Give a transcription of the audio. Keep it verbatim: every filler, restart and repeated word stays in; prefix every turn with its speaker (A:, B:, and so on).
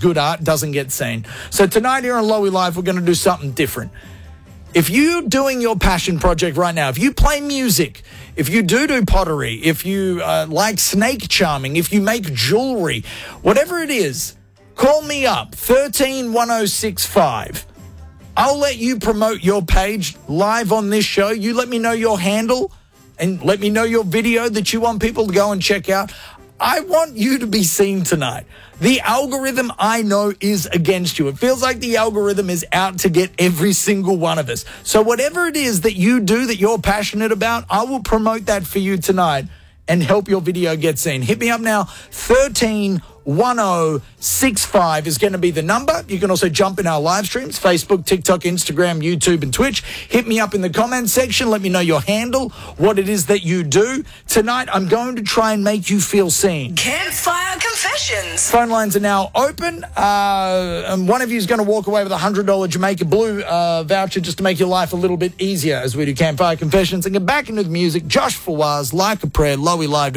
A: good art doesn't get seen. So tonight here on Lowy Live, we're going to do something different. If you're doing your passion project right now, if you play music, if you do do pottery, if you uh, like snake charming, if you make jewelry, whatever it is, call me up, one three one oh six five. I'll let you promote your page live on this show. You let me know your handle and let me know your video that you want people to go and check out. I want you to be seen tonight. The algorithm, I know, is against you. It feels like the algorithm is out to get every single one of us. So whatever it is that you do that you're passionate about, I will promote that for you tonight and help your video get seen. Hit me up now. one three one oh six five is going to be the number. You can also jump in our live streams, Facebook, TikTok, Instagram, YouTube, and Twitch. Hit me up in the comments section. Let me know your handle, what it is that you do. Tonight, I'm going to try and make you feel seen.
B: Campfire Confessions.
A: Phone lines are now open. Uh, and one of you is going to walk away with a one hundred dollars Jamaica Blue uh, voucher just to make your life a little bit easier as we do Campfire Confessions and get back into the music. Josh Fawaz, Like a Prayer, Lowy Live.